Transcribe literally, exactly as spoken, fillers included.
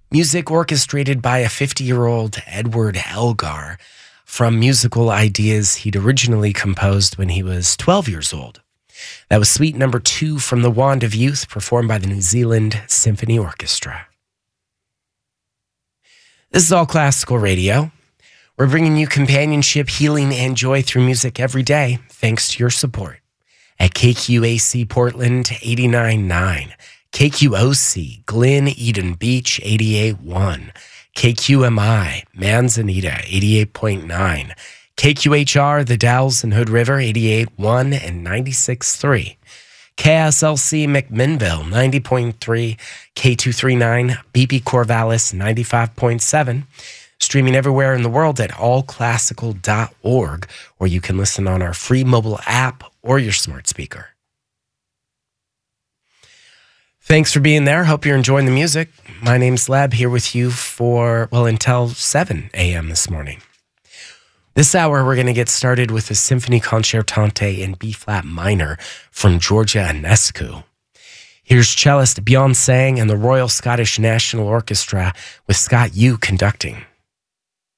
Music orchestrated by a fifty-year-old Edward Elgar from musical ideas he'd originally composed when he was twelve years old. That was Suite Number Two from The Wand of Youth, performed by the New Zealand Symphony Orchestra. This is All Classical Radio. We're bringing you companionship, healing, and joy through music every day, thanks to your support. At K Q A C Portland eighty-nine point nine, K Q O C Glen Eden Beach eighty-eight point one, K Q M I Manzanita eighty-eight point nine, K Q H R The Dalles and Hood River eighty-eight point one and ninety-six point three, K S L C McMinnville ninety point three, K two thirty-nine B B Corvallis ninety-five point seven, streaming everywhere in the world at all classical dot org, or you can listen on our free mobile app or your smart speaker. Thanks for being there. Hope you're enjoying the music. My name's Leb, here with you for, well, until seven a.m. this morning. This hour, we're going to get started with a Symphony Concertante in B-flat minor from Georgia Enescu. Here's cellist Bjorn Sang and the Royal Scottish National Orchestra with Scott Yu conducting.